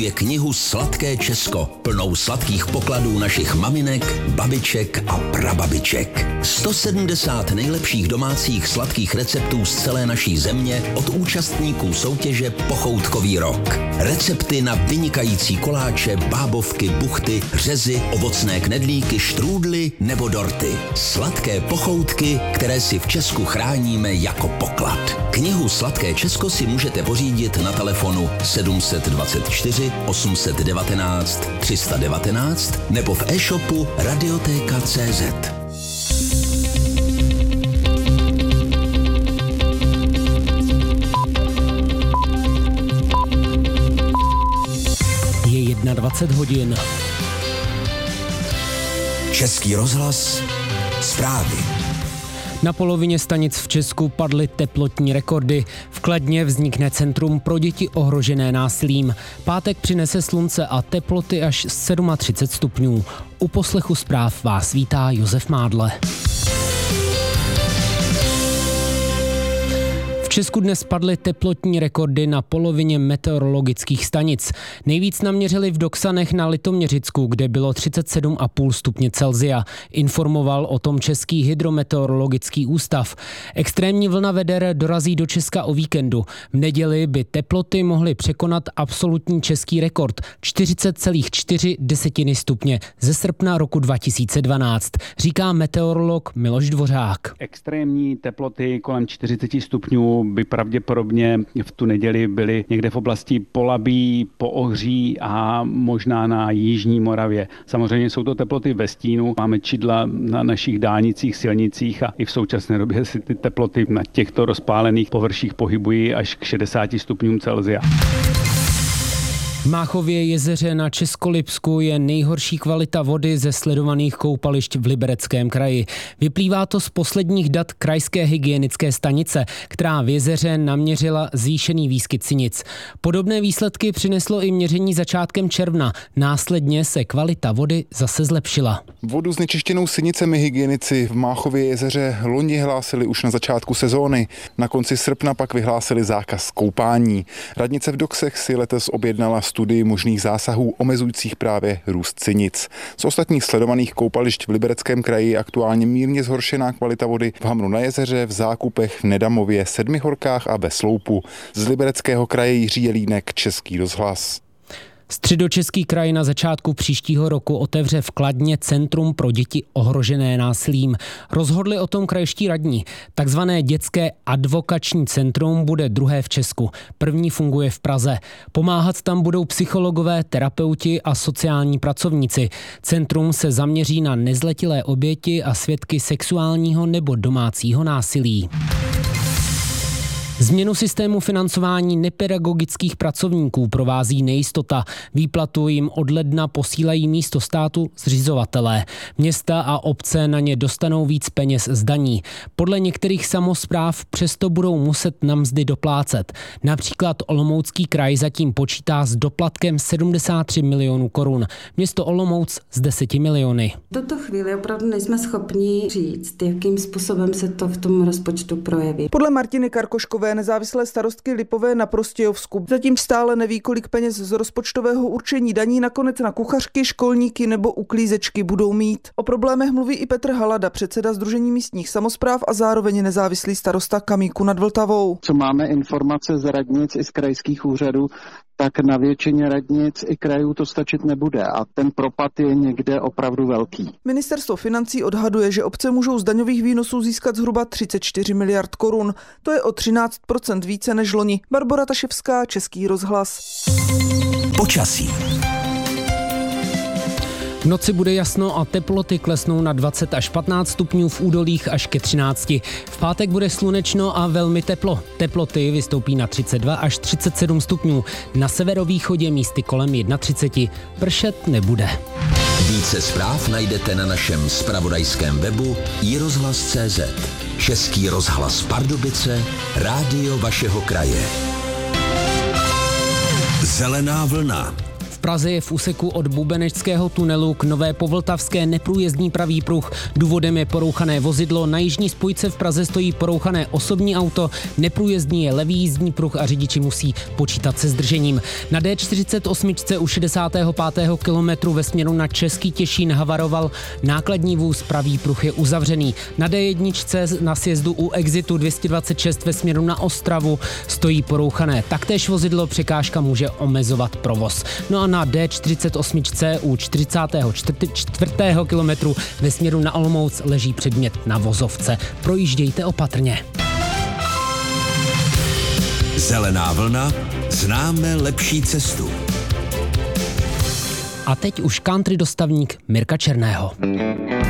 je knihu Sladké Česko, plnou sladkých pokladů našich maminek, babiček a prababiček. 170 nejlepších domácích sladkých receptů z celé naší země od účastníků soutěže Pochoutkový rok. Recepty na vynikající koláče, bábovky, buchty, řezy, ovocné knedlíky, štrůdly nebo dorty. Sladké pochoutky, které si v Česku chráníme jako poklad. Knihu Sladké Česko si můžete pořídit na telefonu 724 819 319 nebo v e-shopu Radioteka.cz. Je 21 hodin. Český rozhlas, zprávy. Na polovině stanic v Česku padly teplotní rekordy. V Kladně vznikne centrum pro děti ohrožené násilím. Pátek přinese slunce a teploty až 37 stupňů. U poslechu zpráv vás vítá Josef Mádle. V Česku dnes padly teplotní rekordy na polovině meteorologických stanic. Nejvíc naměřili v Doksanech na Litoměřicku, kde bylo 37,5 stupně Celsia. Informoval o tom Český hydrometeorologický ústav. Extrémní vlna veder dorazí do Česka o víkendu. V neděli by teploty mohly překonat absolutní český rekord 40,4 stupně ze srpna roku 2012, říká meteorolog Miloš Dvořák. Extrémní teploty kolem 40 stupňů by pravděpodobně v tu neděli byly někde v oblasti Polabí, Poohří a možná na jižní Moravě. Samozřejmě jsou to teploty ve stínu, máme čidla na našich dálnicích, silnicích a i v současné době si ty teploty na těchto rozpálených površích pohybují až k 60 stupňům Celsia. V Máchově jezeře na Českolipsku je nejhorší kvalita vody ze sledovaných koupališť v Libereckém kraji. Vyplývá to z posledních dat krajské hygienické stanice, která v jezeře naměřila zvýšený výskyt sinic. Podobné výsledky přineslo i měření začátkem června. Následně se kvalita vody zase zlepšila. Vodu znečištěnou sinicemi hygienici v Máchově jezeře loni hlásili už na začátku sezóny. Na konci srpna pak vyhlásili zákaz koupání. Radnice v Doksech si letos objednala studii možných zásahů omezujících právě růst sinic. Z ostatních sledovaných koupališť v Libereckém kraji je aktuálně mírně zhoršená kvalita vody v Hamru na jezeře, v Zákupech, v Nedamově, Sedmihorkách a ve Sloupu. Z Libereckého kraje Jiří Jelínek, Český rozhlas. Středočeský kraj na začátku příštího roku otevře v Kladně centrum pro děti ohrožené násilím. Rozhodli o tom krajští radní. Takzvané dětské advokační centrum bude druhé v Česku. První funguje v Praze. Pomáhat tam budou psychologové, terapeuti a sociální pracovníci. Centrum se zaměří na nezletilé oběti a svědky sexuálního nebo domácího násilí. Změnu systému financování nepedagogických pracovníků provází nejistota. Výplatu jim od ledna posílají místo státu zřizovatelé. Města a obce na ně dostanou víc peněz z daní. Podle některých samospráv přesto budou muset na mzdy doplácet. Například Olomoucký kraj zatím počítá s doplatkem 73 milionů korun. Město Olomouc s 10 miliony. V tuto chvíli opravdu nejsme schopni říct, jakým způsobem se to v tom rozpočtu projeví. Podle Martiny Karkoškové, nezávislé starostky Lipové na Prostějovsku, zatím stále neví, kolik peněz z rozpočtového určení daní nakonec na kuchařky, školníky nebo uklízečky budou mít. O problémech mluví i Petr Halada, předseda Sdružení místních samospráv a zároveň nezávislý starosta Kamíku nad Vltavou. Co máme informace z radnic i z krajských úřadů, tak na většině radnic i krajů to stačit nebude a ten propad je někde opravdu velký. Ministerstvo financí odhaduje, že obce můžou z daňových výnosů získat zhruba 34 miliard korun. To je o 13% více než loni. Barbora Taševská, Český rozhlas. Počasí. V noci bude jasno a teploty klesnou na 20 až 15 stupňů, v údolích až ke 13. V pátek bude slunečno a velmi teplo. Teploty vystoupí na 32 až 37 stupňů. Na severovýchodě místy kolem 31. Pršet nebude. Více zpráv najdete na našem zpravodajském webu iRozhlas.cz. Český rozhlas Pardubice, rádio vašeho kraje. Zelená vlna. Praze je v úseku od Bubeneckého tunelu k Nové Povltavské neprůjezdný pravý pruh. Důvodem je porouchané vozidlo. Na jižní spojce v Praze stojí porouchané osobní auto. Neprůjezdný je levý jízdní pruh a řidiči musí počítat se zdržením. Na D48 u 65. kilometru ve směru na Český Těšín havaroval nákladní vůz, pravý pruh je uzavřený. Na D1 na sjezdu u Exitu 226 ve směru na Ostravu stojí porouchané taktéž vozidlo, překážka může omezovat provoz. No a na D48 u 44. kilometru ve směru na Olomouc leží předmět na vozovce. Projíždějte opatrně. Zelená vlna, známe lepší cestu. A teď už country dostavník Mirka Černého.